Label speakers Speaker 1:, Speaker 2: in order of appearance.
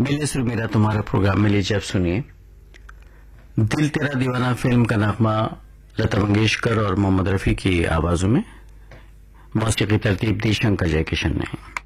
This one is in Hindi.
Speaker 1: मिले सुर मेरा तुम्हारा प्रोग्राम में लीजिए, आप सुनिए दिल तेरा दीवाना फिल्म का नगमा लता मंगेशकर और मोहम्मद रफी की आवाजों में। मौसीकी तरतीब दी शंकर जयकिशन ने।